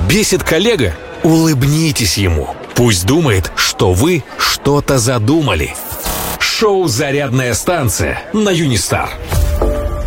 Бесит коллега? Улыбнитесь ему. Пусть думает, что вы что-то задумали. Шоу «Зарядная станция» на Юнистар.